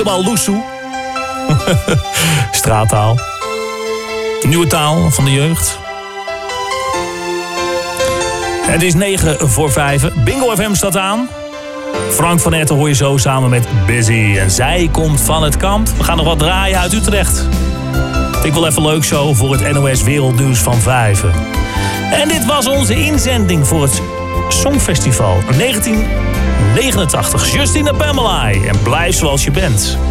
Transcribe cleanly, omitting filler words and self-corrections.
Helemaal loesoe. Straattaal. Nieuwe taal van de jeugd. Het is 4:09. Bingo FM staat aan. Frank van Etten hoor je zo samen met Busy. En zij komt van het kamp. We gaan nog wat draaien uit Utrecht. Vind ik wel even leuk zo voor het NOS Wereldnieuws van 5. En dit was onze inzending voor het Songfestival 1989. Justina Pamela en Blijf Zoals Je Bent.